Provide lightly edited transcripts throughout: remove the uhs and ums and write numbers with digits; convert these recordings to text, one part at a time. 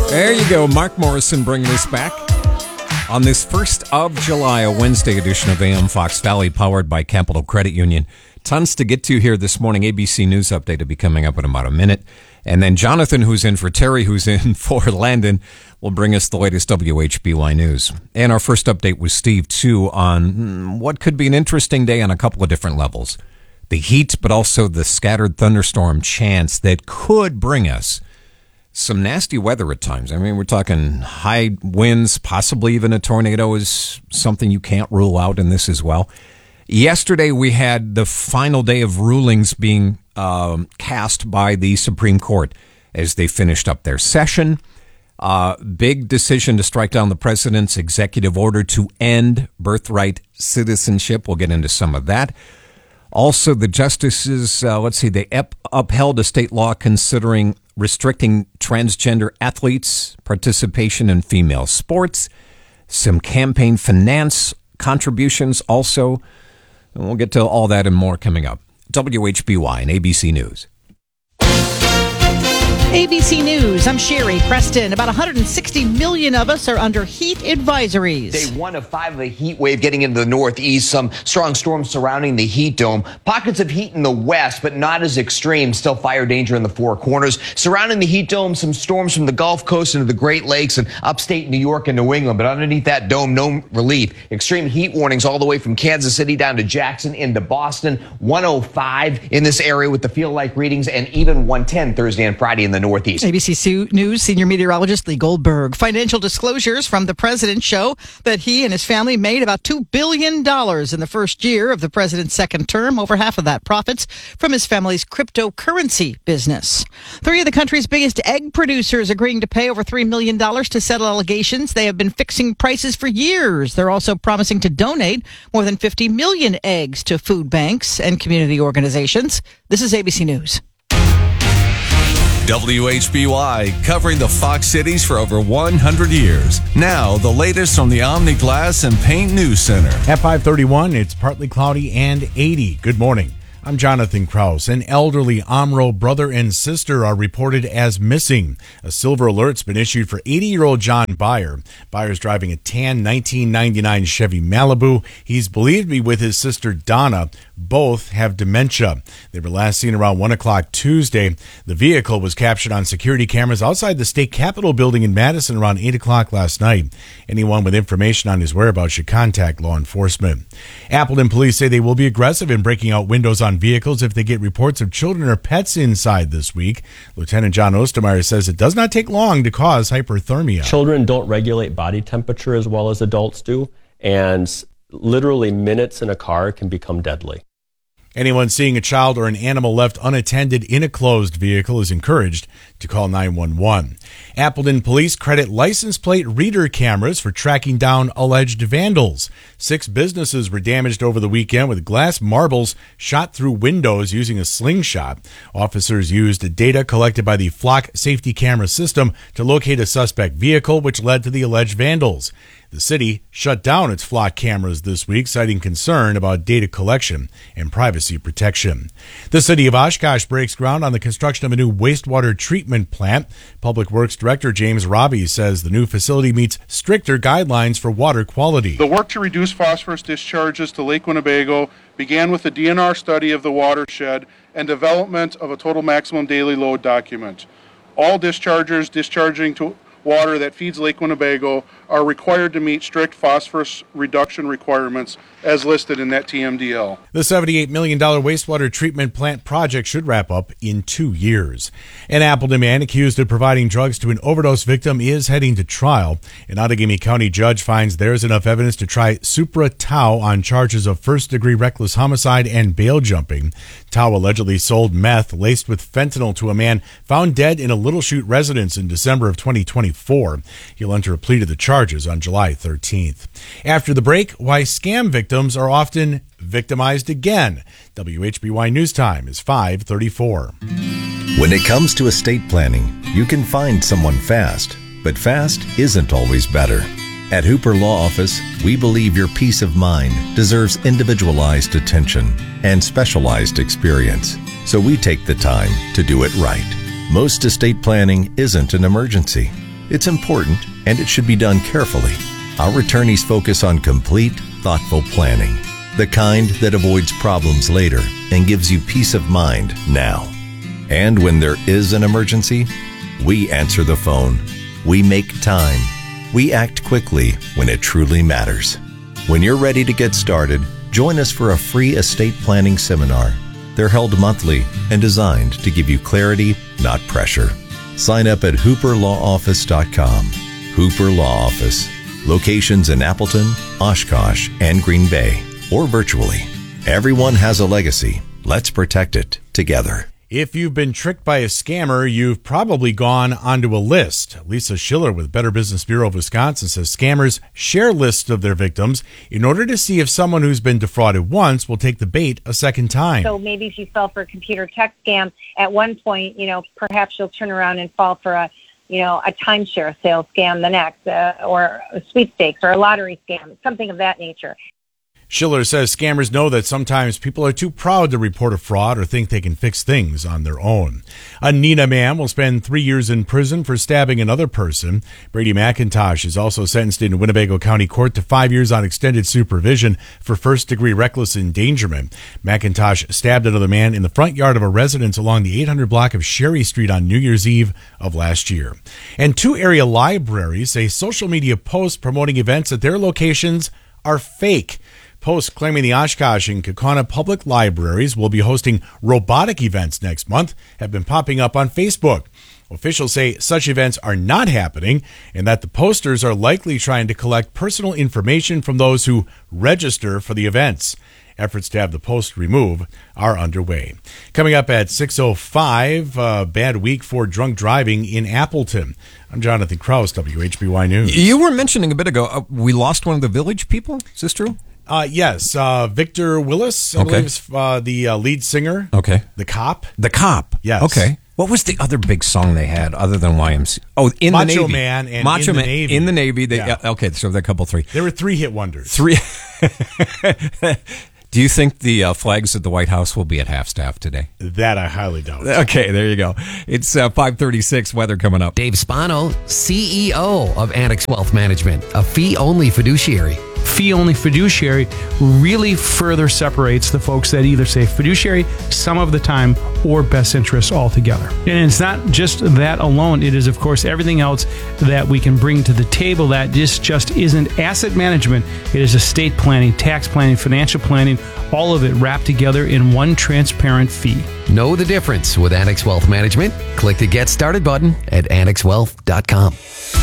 There you go. Mark Morrison bringing us back on this 1st of July, a Wednesday edition of AM Fox Valley, powered by Capital Credit Union. Tons to get to here this morning. ABC News Update will be coming up in about a minute. And then Jonathan, who's in for Terry, who's in for Landon, will bring us the latest WHBY news. And our first update was Steve, too, on what could be an interesting day on a couple of different levels. The heat, but also the scattered thunderstorm chance that could bring us some nasty weather at times. I mean, we're talking high winds, possibly even a tornado is something you can't rule out in this as well. Yesterday, we had the final day of rulings being cast by the Supreme Court as they finished up their session. Big decision to strike down the president's executive order to end birthright citizenship. We'll get into some of that. Also, the justices, they upheld a state law considering restricting transgender athletes' participation in female sports. Some campaign finance contributions also. And we'll get to all that and more coming up. WHBY and ABC News. ABC News, I'm Sherry Preston. About 160 million of us are under heat advisories. Day 1 of 5 of a heat wave getting into the northeast. Some strong storms surrounding the heat dome. Pockets of heat in the west, but not as extreme. Still fire danger in the Four Corners. Surrounding the heat dome, some storms from the Gulf Coast into the Great Lakes and upstate New York and New England. But underneath that dome, no relief. Extreme heat warnings all the way from Kansas City down to Jackson into Boston. 105 in this area with the feel-like readings, and even 110 Thursday and Friday in the northeast. ABC News senior meteorologist Lee Goldberg. Financial disclosures from the president show that he and his family made about $2 billion in the first year of the president's second term. Over half of that profits from his family's cryptocurrency business. 3 of the country's biggest egg producers agreeing to pay over $3 million to settle allegations. They have been fixing prices for years. They're also promising to donate more than 50 million eggs to food banks and community organizations. This is ABC News. WHBY, covering the Fox cities for over 100 years. Now, the latest from the Omni Glass and Paint News Center. At 5:31, it's partly cloudy and 80. Good morning. I'm Jonathan Krause. An elderly Omro brother and sister are reported as missing. A silver alert's been issued for 80-year-old John Byer. Byer's driving a tan 1999 Chevy Malibu. He's believed to be with his sister Donna. Both have dementia. They were last seen around 1 o'clock Tuesday. The vehicle was captured on security cameras outside the state capitol building in Madison around 8 o'clock last night. Anyone with information on his whereabouts should contact law enforcement. Appleton police say they will be aggressive in breaking out windows on vehicles if they get reports of children or pets inside this week. Lieutenant John Ostermeyer says it does not take long to cause hyperthermia. Children don't regulate body temperature as well as adults do, and literally minutes in a car can become deadly. Anyone seeing a child or an animal left unattended in a closed vehicle is encouraged to call 911. Appleton police credit license plate reader cameras for tracking down alleged vandals. 6 businesses were damaged over the weekend with glass marbles shot through windows using a slingshot. Officers used data collected by the Flock safety camera system to locate a suspect vehicle, which led to the alleged vandals. The city shut down its Flock cameras this week, citing concern about data collection and privacy protection. The city of Oshkosh breaks ground on the construction of a new wastewater treatment plant. Public Works Director James Robbie says the new facility meets stricter guidelines for water quality. The work to reduce phosphorus discharges to Lake Winnebago began with the DNR study of the watershed and development of a total maximum daily load document. All dischargers discharging to water that feeds Lake Winnebago are required to meet strict phosphorus reduction requirements as listed in that TMDL. The $78 million wastewater treatment plant project should wrap up in 2 years. An Appleton man accused of providing drugs to an overdose victim is heading to trial. An Outagamie County judge finds there's enough evidence to try Supra Tao on charges of first-degree reckless homicide and bail jumping. Tao allegedly sold meth laced with fentanyl to a man found dead in a Little Chute residence in December of 2024. He'll enter a plea to the charges on July 13th. After the break, why scam victims are often victimized again. WHBY News Time is 5:34. When it comes to estate planning, you can find someone fast, but fast isn't always better. At Hooper Law Office, we believe your peace of mind deserves individualized attention and specialized experience, so we take the time to do it right. Most estate planning isn't an emergency. It's important, and it should be done carefully. Our attorneys focus on complete, thoughtful planning, the kind that avoids problems later and gives you peace of mind now. And when there is an emergency, we answer the phone. We make time. We act quickly when it truly matters. When you're ready to get started, join us for a free estate planning seminar. They're held monthly and designed to give you clarity, not pressure. Sign up at hooperlawoffice.com. Hooper Law Office. Locations in Appleton, Oshkosh, and Green Bay, or virtually. Everyone has a legacy. Let's protect it together. If you've been tricked by a scammer, you've probably gone onto a list. Lisa Schiller with Better Business Bureau of Wisconsin says scammers share lists of their victims in order to see if someone who's been defrauded once will take the bait a second time. So maybe if you fell for a computer tech scam at one point, perhaps you'll turn around and fall for a timeshare sales scam the next, or a sweepstakes or a lottery scam, something of that nature. Schiller says scammers know that sometimes people are too proud to report a fraud or think they can fix things on their own. A Neenah man will spend 3 years in prison for stabbing another person. Brady McIntosh is also sentenced in Winnebago County Court to 5 years on extended supervision for first-degree reckless endangerment. McIntosh stabbed another man in the front yard of a residence along the 800 block of Sherry Street on New Year's Eve of last year. And 2 area libraries say social media posts promoting events at their locations are fake. Posts claiming the Oshkosh and Kaukauna public libraries will be hosting robotic events next month have been popping up on Facebook. Officials say such events are not happening and that the posters are likely trying to collect personal information from those who register for the events. Efforts to have the post removed are underway. Coming up at 6:05, bad week for drunk driving in Appleton. I'm Jonathan Krause, WHBY News. You were mentioning a bit ago, we lost one of the village people. Is this true? Yes. Victor Willis, I believe, is the lead singer. Okay. The Cop. The Cop. Yes. Okay. What was the other big song they had other than YMCA? Oh, in the Navy. Macho Man and Macho In the Man, Navy. In the Navy. Okay, so they're a couple, 3. There were 3 hit wonders. 3. Do you think the flags at the White House will be at half-staff today? That I highly doubt. Okay, there you go. It's 5:36, weather coming up. Dave Spano, CEO of Annex Wealth Management, a fee-only fiduciary. Fee-only fiduciary really further separates the folks that either say fiduciary some of the time or best interests altogether. And it's not just that alone. It is, of course, everything else that we can bring to the table that just isn't asset management. It is estate planning, tax planning, financial planning, all of it wrapped together in one transparent fee. Know the difference with Annex Wealth Management? Click the Get Started button at annexwealth.com.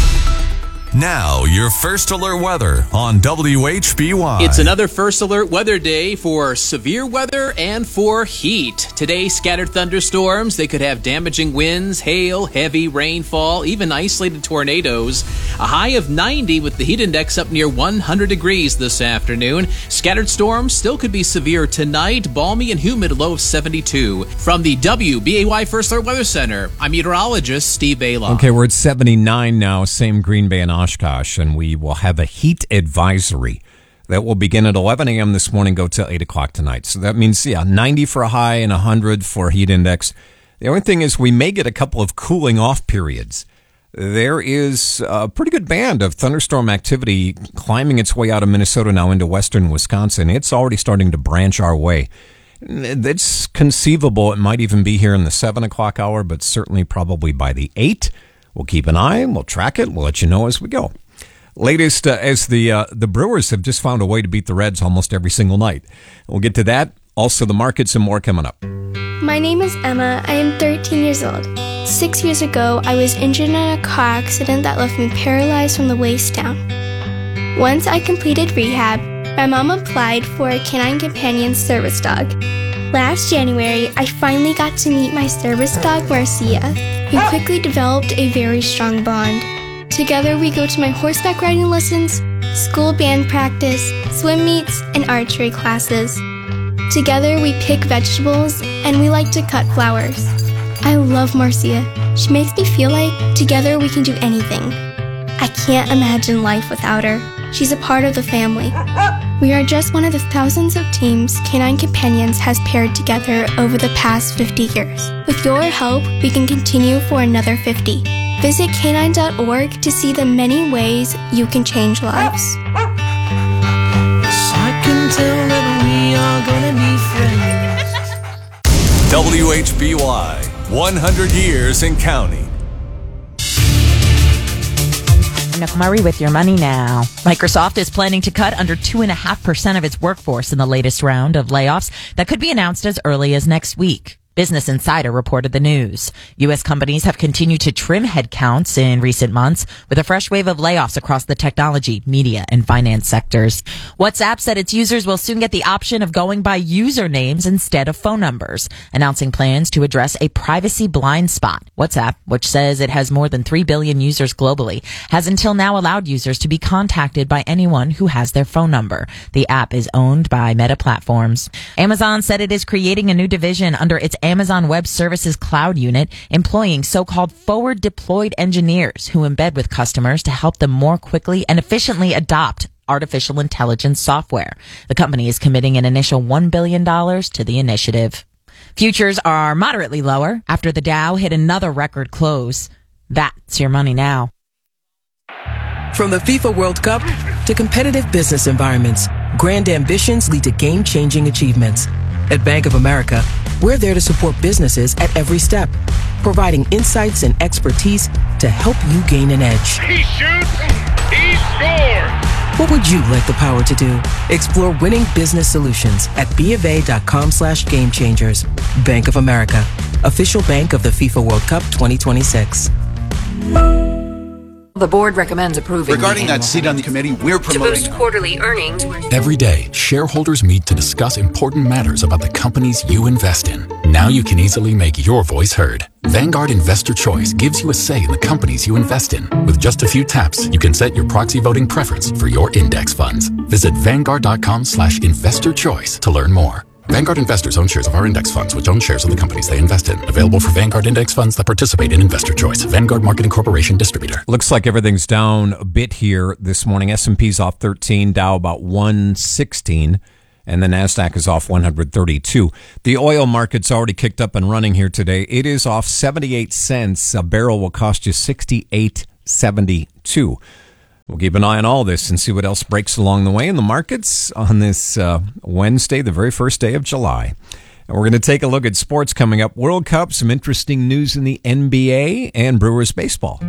Now, your First Alert weather on WHBY. It's another First Alert weather day for severe weather and for heat. Today, scattered thunderstorms. They could have damaging winds, hail, heavy rainfall, even isolated tornadoes. A high of 90 with the heat index up near 100 degrees this afternoon. Scattered storms still could be severe tonight. Balmy and humid, low of 72. From the WBAY First Alert Weather Center, I'm meteorologist Steve Bailoff. Okay, we're at 79 now, same Green Bay and Oshkosh, and we will have a heat advisory that will begin at 11 a.m. this morning, go till 8 o'clock tonight. So that means, 90 for a high and 100 for heat index. The only thing is we may get a couple of cooling off periods. There is a pretty good band of thunderstorm activity climbing its way out of Minnesota now into western Wisconsin. It's already starting to branch our way. It's conceivable it might even be here in the 7 o'clock hour, but certainly probably by the 8. We'll keep an eye, we'll track it, we'll let you know as we go. Latest, as the Brewers have just found a way to beat the Reds almost every single night. We'll get to that. Also, the markets and more coming up. My name is Emma. I am 13 years old. 6 years ago, I was injured in a car accident that left me paralyzed from the waist down. Once I completed rehab, my mom applied for a Canine Companion service dog. Last January, I finally got to meet my service dog, Marcia. We quickly developed a very strong bond. Together, we go to my horseback riding lessons, school band practice, swim meets, and archery classes. Together, we pick vegetables, and we like to cut flowers. I love Marcia. She makes me feel like together we can do anything. I can't imagine life without her. She's a part of the family. We are just one of the thousands of teams Canine Companions has paired together over the past 50 years. With your help, we can continue for another 50. Visit canine.org to see the many ways you can change lives. I can tell that we are gonna be friends. WHBY, 100 years and counting. Nick Murray with your money now. Microsoft is planning to cut under 2.5% of its workforce in the latest round of layoffs that could be announced as early as next week. Business Insider reported the news. U.S. companies have continued to trim headcounts in recent months with a fresh wave of layoffs across the technology, media, and finance sectors. WhatsApp said its users will soon get the option of going by usernames instead of phone numbers, announcing plans to address a privacy blind spot. WhatsApp, which says it has more than 3 billion users globally, has until now allowed users to be contacted by anyone who has their phone number. The app is owned by Meta Platforms. Amazon said it is creating a new division under its Amazon Web Services Cloud unit, employing so-called forward-deployed engineers who embed with customers to help them more quickly and efficiently adopt artificial intelligence software. The company is committing an initial $1 billion to the initiative. Futures are moderately lower after the Dow hit another record close. That's your money now. From the FIFA World Cup to competitive business environments, grand ambitions lead to game-changing achievements. At Bank of America, we're there to support businesses at every step, providing insights and expertise to help you gain an edge. He shoots, he scores! What would you like the power to do? Explore winning business solutions at BofA.com/gamechangers. Bank of America, official bank of the FIFA World Cup 2026. The board recommends approving. Regarding that seat on the committee, we're promoting to boost quarterly earnings. Every day, shareholders meet to discuss important matters about the companies you invest in. Now you can easily make your voice heard. Vanguard Investor Choice gives you a say in the companies you invest in. With just a few taps, you can set your proxy voting preference for your index funds. Visit Vanguard.com/investorchoice to learn more. Vanguard investors own shares of our index funds, which own shares of the companies they invest in. Available for Vanguard index funds that participate in Investor Choice. Vanguard Marketing Corporation distributor. Looks like everything's down a bit here this morning. S&P's off 13, Dow about 116, and the NASDAQ is off 132. The oil market's already kicked up and running here today. It is off 78 cents. A barrel will cost you $68.72. We'll keep an eye on all this and see what else breaks along the way in the markets on this Wednesday, the very first day of July. And we're going to take a look at sports coming up. World Cup, some interesting news in the NBA, and Brewers baseball.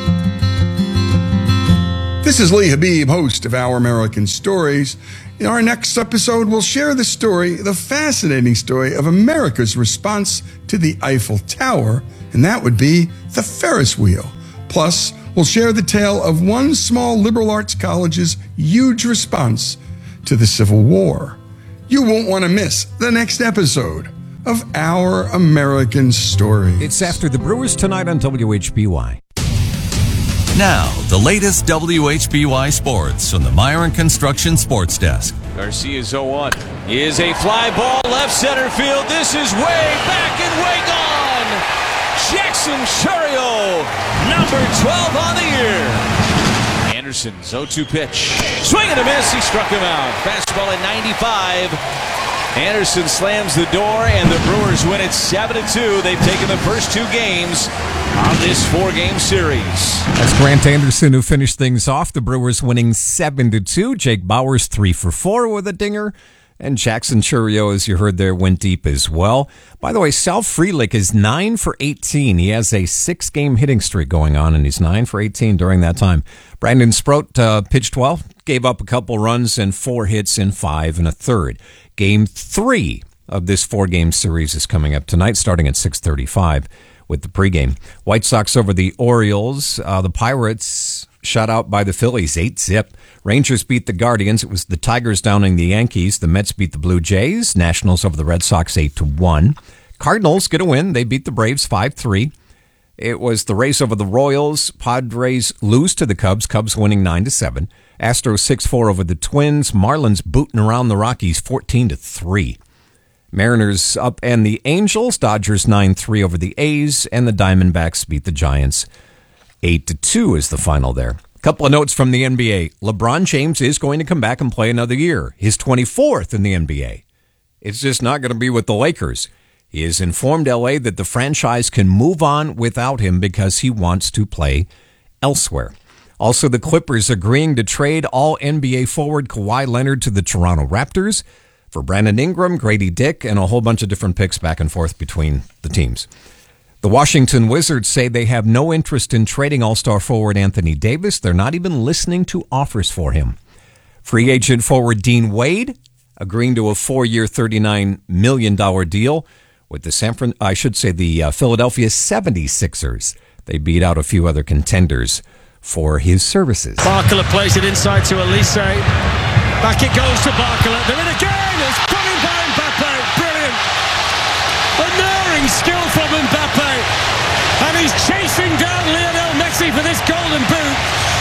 This is Lee Habib, host of Our American Stories. In our next episode, we'll share the story, the fascinating story of America's response to the Eiffel Tower, and that would be the Ferris wheel. Plus, we'll share the tale of one small liberal arts college's huge response to the Civil War. You won't want to miss the next episode of Our American Stories. It's after the Brewers tonight on WHBY. Now, the latest WHBY sports from the Myron Construction Sports Desk. Garcia's 0-1. Is a fly ball left center field. This is way back and way gone. Jackson Chourio, number 12 on the year. Anderson's 0-2 pitch. Swing and a miss. He struck him out. Fastball at 95. Anderson slams the door, and the Brewers win it 7-2. They've taken the first two games on this 4-game series. That's Grant Anderson who finished things off. The Brewers winning 7-2. Jake Bauers 3 for 4 with a dinger. And Jackson Chourio, as you heard there, went deep as well. By the way, Sal Frelick is 9 for 18. He has a 6-game hitting streak going on, and he's 9 for 18 during that time. Brandon Sproat pitched well, gave up a couple runs and 4 hits in 5 1/3. Game 3 of this 4-game series is coming up tonight, starting at 6:35 with the pregame. White Sox over the Orioles. The Pirates shut out by the Phillies 8-zip. Rangers beat the Guardians. It was the Tigers downing the Yankees. The Mets beat the Blue Jays. Nationals over the Red Sox 8-1. Cardinals get a win. They beat the Braves 5-3. It was the Rays over the Royals. Padres lose to the Cubs. Cubs winning 9-7. Astros 6-4 over the Twins. Marlins booting around the Rockies 14-3. Mariners up and the Angels. Dodgers 9-3 over the A's. And the Diamondbacks beat the Giants 8-2 is the final there. Couple of notes from the NBA. LeBron James is going to come back and play another year. His 24th in the NBA. It's just not going to be with the Lakers. He has informed LA that the franchise can move on without him because he wants to play elsewhere. Also, the Clippers agreeing to trade all NBA forward Kawhi Leonard to the Toronto Raptors for Brandon Ingram, Grady Dick, and a whole bunch of different picks back and forth between the teams. The Washington Wizards say they have no interest in trading All-Star forward Anthony Davis. They're not even listening to offers for him. Free agent forward Dean Wade agreeing to a 4-year, $39 million deal with the Philadelphia 76ers. They beat out a few other contenders for his services. Barkler plays it inside to Elise. Back it goes to Barkler. They're in again. It's put in by Mbappe. Brilliant. Unerring skill from Mbappe. And he's chasing down Lionel Messi for this golden boot.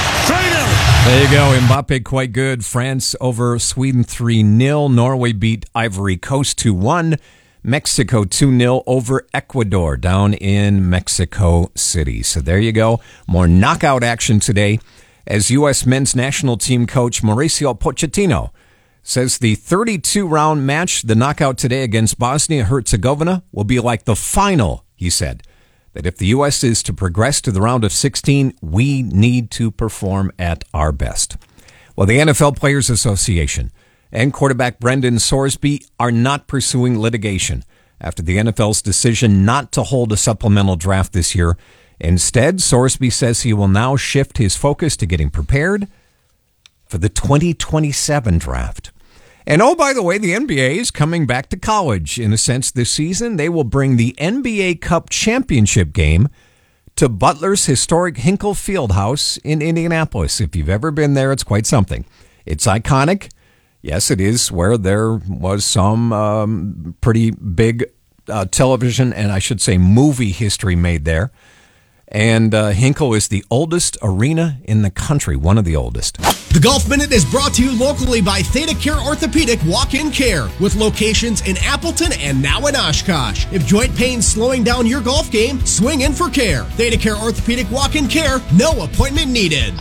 3-0. There you go. Mbappe quite good. France over Sweden 3-0. Norway beat Ivory Coast 2-1. Mexico 2-0 over Ecuador down in Mexico City. So there you go. More knockout action today as U.S. men's national team coach Mauricio Pochettino says the 32-round match, the knockout today against Bosnia-Herzegovina, will be like the final, he said. That if the U.S. is to progress to the round of 16, we need to perform at our best. Well, the NFL Players Association and quarterback Brendan Sorsby are not pursuing litigation after the NFL's decision not to hold a supplemental draft this year. Instead, Sorsby says he will now shift his focus to getting prepared for the 2027 draft. And oh, by the way, the NBA is coming back to college in a sense this season. They will bring the NBA Cup championship game to Butler's historic Hinkle Fieldhouse in Indianapolis. If you've ever been there, it's quite something. It's iconic. Yes, it is where there was some pretty big television and I should say movie history made there. And Hinkle is the oldest arena in the country, one of the oldest. The Golf Minute is brought to you locally by Theta Care Orthopedic Walk-In Care with locations in Appleton and now in Oshkosh. If joint pain's slowing down your golf game, swing in for care. Theta Care Orthopedic Walk-In Care, no appointment needed.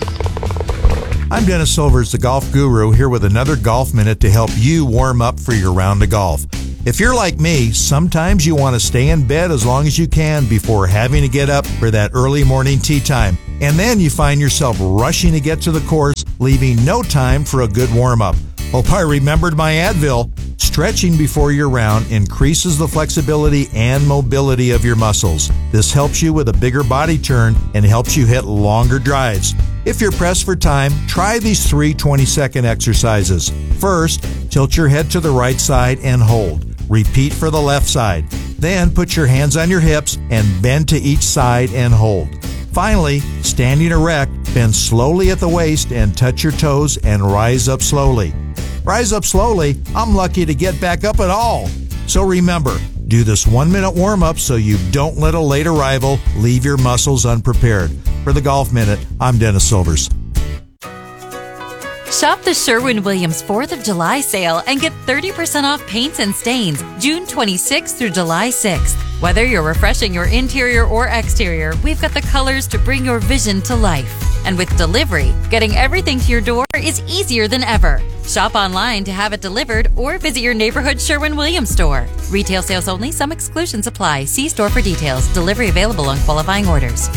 I'm Dennis Silvers, the golf guru, here with another Golf Minute to help you warm up for your round of golf. If you're like me, sometimes you want to stay in bed as long as you can before having to get up for that early morning tee time. And then you find yourself rushing to get to the course, leaving no time for a good warm-up. Hope I remembered my Advil. Stretching before your round increases the flexibility and mobility of your muscles. This helps you with a bigger body turn and helps you hit longer drives. If you're pressed for time, try these 3 20-second exercises. First, tilt your head to the right side and hold. Repeat for the left side. Then put your hands on your hips and bend to each side and hold. Finally, standing erect, bend slowly at the waist and touch your toes and rise up slowly. Rise up slowly, I'm lucky to get back up at all. So remember, do this 1-minute warm-up so you don't let a late arrival leave your muscles unprepared. For the Golf Minute, I'm Dennis Silvers. Shop the Sherwin-Williams 4th of July sale and get 30% off paints and stains June 26th through July 6th. Whether you're refreshing your interior or exterior, we've got the colors to bring your vision to life. And with delivery, getting everything to your door is easier than ever. Shop online to have it delivered or visit your neighborhood Sherwin-Williams store. Retail sales only. Some exclusions apply. See store for details. Delivery available on qualifying orders.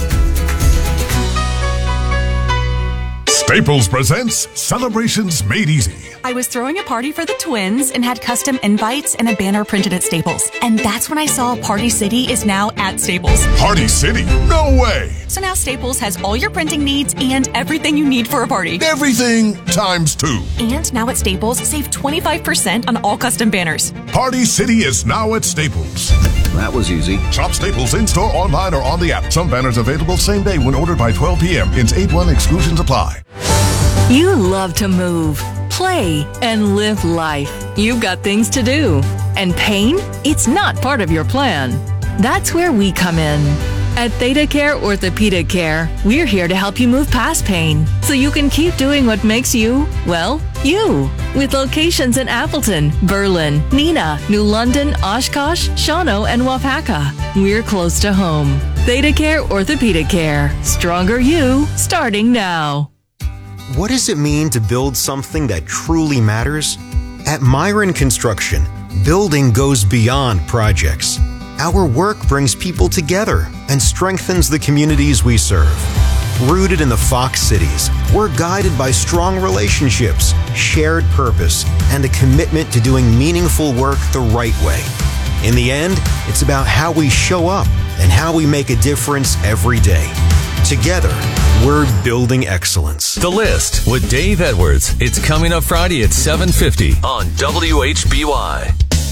Staples presents Celebrations Made Easy. I was throwing a party for the twins and had custom invites and a banner printed at Staples. And that's when I saw Party City is now at Staples. Party City? No way! So now Staples has all your printing needs and everything you need for a party. Everything times 2. And now at Staples, save 25% on all custom banners. Party City is now at Staples. That was easy. Shop Staples in-store, online, or on the app. Some banners available same day when ordered by 12 p.m. Ins 8-1 exclusions apply. You love to move, play, and live life. You've got things to do. And pain? It's not part of your plan. That's where we come in. At Theta Care Orthopedic Care, we're here to help you move past pain so you can keep doing what makes you, well, you. With locations in Appleton, Berlin, Neenah, New London, Oshkosh, Shawano, and Wapaka. We're close to home. Theta Care Orthopedic Care. Stronger you, starting now. What does it mean to build something that truly matters? At Myron Construction, Building goes beyond projects. Our work brings people together and strengthens the communities we serve. Rooted in the Fox Cities, we're guided by strong relationships, shared purpose, and a commitment to doing meaningful work the right way. In the end, it's about how we show up and how we make a difference every day. Together, we're building excellence. The List with Dave Edwards. It's coming up Friday at 7:50 on WHBY.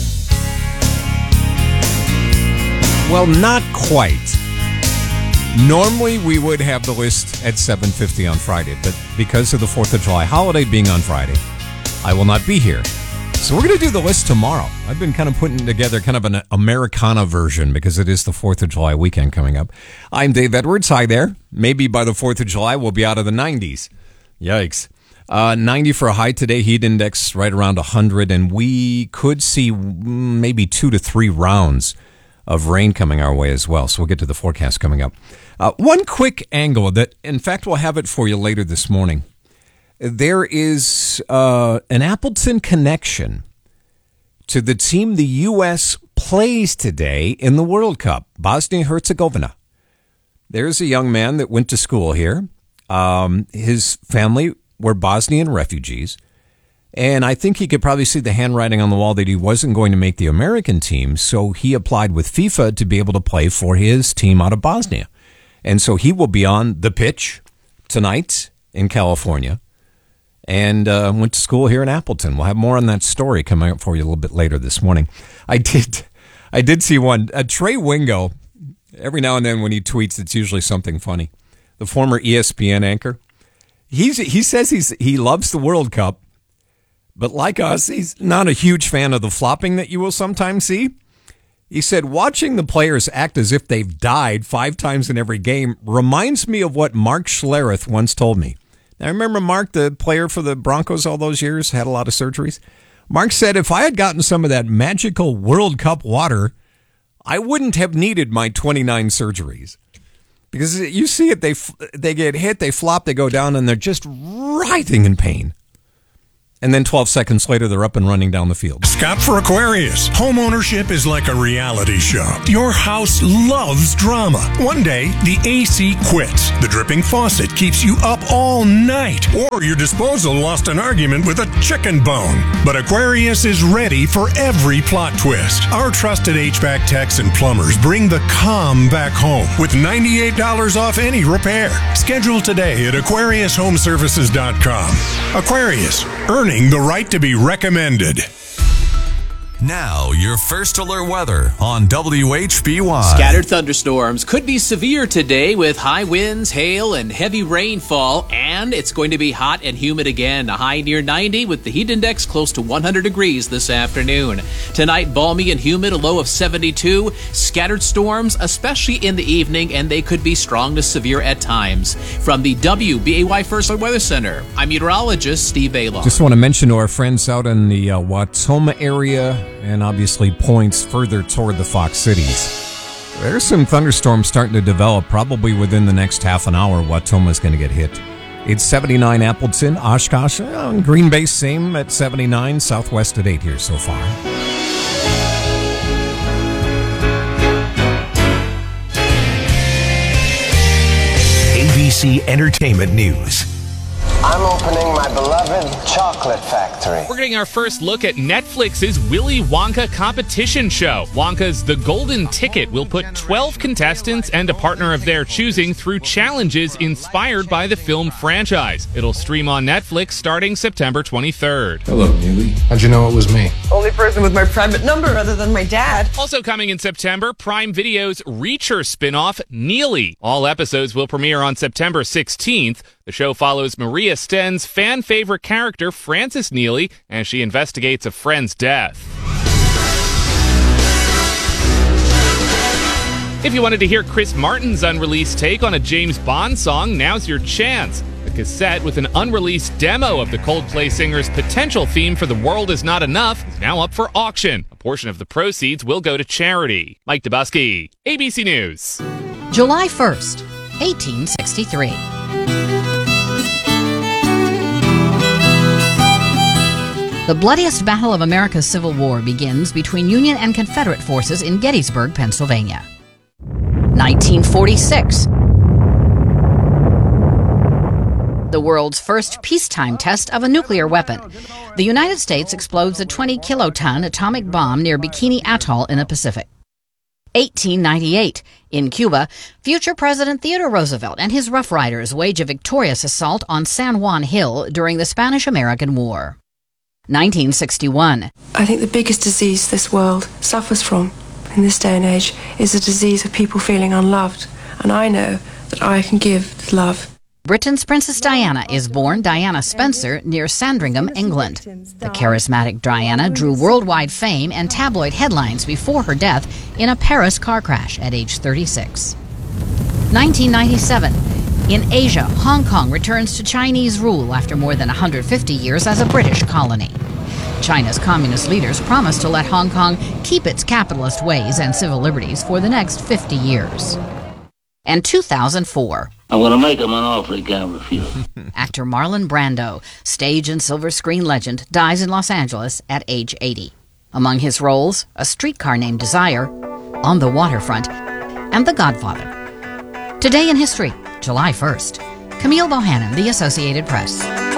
Well, not quite. Normally, we would have the list at 7:50 on Friday, but because of the 4th of July holiday being on Friday, I will not be here. So we're going to do the list tomorrow. I've been kind of putting together kind of an Americana version because it is the 4th of July weekend coming up. I'm Dave Edwards. Hi there. Maybe by the 4th of July, we'll be out of the 90s. Yikes. 90 for a high today, heat index right around 100, and we could see maybe 2 to 3 rounds of rain coming our way as well. So we'll get to the forecast coming up. One quick angle that, in fact, we'll have it for you later this morning. There is an Appleton connection to the team the U.S. plays today in the World Cup, Bosnia-Herzegovina. There's a young man that went to school here. His family were Bosnian refugees. And I think he could probably see the handwriting on the wall that he wasn't going to make the American team. So he applied with FIFA to be able to play for his team out of Bosnia. And so he will be on the pitch tonight in California. And went to school here in Appleton. We'll have more on that story coming up for you a little bit later this morning. I did see one. Trey Wingo, every now and then when he tweets, it's usually something funny. The former ESPN anchor. He says he loves the World Cup, but like us, he's not a huge fan of the flopping that you will sometimes see. He said, watching the players act as if they've died 5 times in every game reminds me of what Mark Schlereth once told me. I remember Mark, the player for the Broncos all those years, had a lot of surgeries. Mark said, if I had gotten some of that magical World Cup water, I wouldn't have needed my 29 surgeries. Because you see it, they get hit, they flop, they go down, and they're just writhing in pain. And then 12 seconds later, they're up and running down the field. Scott for Aquarius. Home ownership is like a reality show. Your house loves drama. One day, the AC quits. The dripping faucet keeps you up all night. Or your disposal lost an argument with a chicken bone. But Aquarius is ready for every plot twist. Our trusted HVAC techs and plumbers bring the calm back home with $98 off any repair. Schedule today at AquariusHomeservices.com. Aquarius, earning the right to be recommended. Now, your first alert weather on WHBY. Scattered thunderstorms could be severe today with high winds, hail, and heavy rainfall, and it's going to be hot and humid again. A high near 90 with the heat index close to 100 degrees this afternoon. Tonight, balmy and humid, a low of 72. Scattered storms, especially in the evening, and they could be strong to severe at times. From the WBAY First Alert Weather Center, I'm meteorologist Steve Baylor. Just want to mention to our friends out in the Watoma area, and obviously points further toward the Fox Cities. There's some thunderstorms starting to develop. Probably within the next half an hour, Watoma's going to get hit. It's 79 Appleton, Oshkosh, Green Bay, same at 79, Southwest at 8 here so far. ABC Entertainment News. I'm opening my beloved chocolate factory. We're getting our first look at Netflix's Willy Wonka competition show. Wonka's The Golden Ticket will put 12 contestants and a partner of their choosing through challenges inspired by the film franchise. It'll stream on Netflix starting September 23rd. Hello, Neely. How'd you know it was me? Only person with my private number other than my dad. Also coming in September, Prime Video's Reacher spin-off, Neely. All episodes will premiere on September 16th. The show follows Maria Sten's fan-favorite character, Frances Neely, as she investigates a friend's death. If you wanted to hear Chris Martin's unreleased take on a James Bond song, now's your chance. The cassette with an unreleased demo of the Coldplay singer's potential theme for The World Is Not Enough is now up for auction. A portion of the proceeds will go to charity. Mike Dubusky, ABC News. July 1st, 1863. The bloodiest battle of America's Civil War begins between Union and Confederate forces in Gettysburg, Pennsylvania. 1946. The world's first peacetime test of a nuclear weapon. The United States explodes a 20-kiloton atomic bomb near Bikini Atoll in the Pacific. 1898. In Cuba, future President Theodore Roosevelt and his Rough Riders wage a victorious assault on San Juan Hill during the Spanish-American War. 1961. I think the biggest disease this world suffers from in this day and age is a disease of people feeling unloved, and I know that I can give love. Britain's Princess Diana is born Diana Spencer near Sandringham, England. The charismatic Diana drew worldwide fame and tabloid headlines before her death in a Paris car crash at age 36. 1997. In Asia, Hong Kong returns to Chinese rule after more than 150 years as a British colony. China's communist leaders promised to let Hong Kong keep its capitalist ways and civil liberties for the next 50 years. And 2004. I'm going to make him an offer he can't refuse. Actor Marlon Brando, stage and silver screen legend, dies in Los Angeles at age 80. Among his roles, A Streetcar Named Desire, On the Waterfront, and The Godfather. Today in History, July 1st. Camille Bohannon, The Associated Press.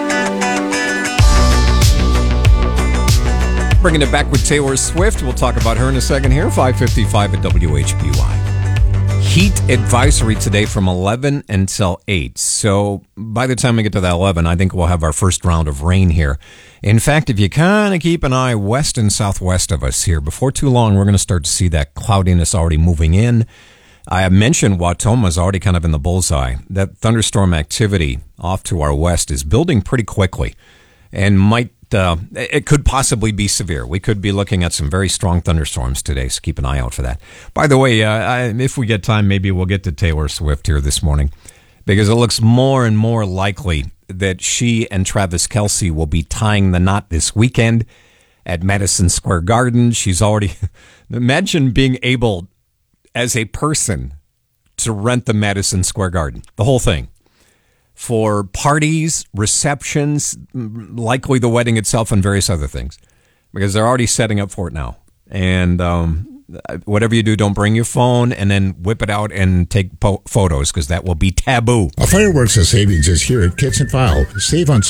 Bringing it back with Taylor Swift. We'll talk about her in a second here. 5:55 at WHBY. Heat advisory today from 11 until 8. So by the time we get to that 11, I think we'll have our first round of rain here. In fact, if you kind of keep an eye west and southwest of us here, before too long, we're going to start to see that cloudiness already moving in. I have mentioned Watoma's already kind of in the bullseye. That thunderstorm activity off to our west is building pretty quickly and it could possibly be severe. We could be looking at some very strong thunderstorms today, so keep an eye out for that. By the way, if we get time, maybe we'll get to Taylor Swift here this morning, because it looks more and more likely that she and Travis Kelce will be tying the knot this weekend at Madison Square Garden. She's already... Imagine being able, as a person, to rent the Madison Square Garden, the whole thing, for parties, receptions, likely the wedding itself, and various other things, because they're already setting up for it now. And whatever you do, don't bring your phone and then whip it out and take photos, because that will be taboo. A fireworks savings is here at Kitson File. Save on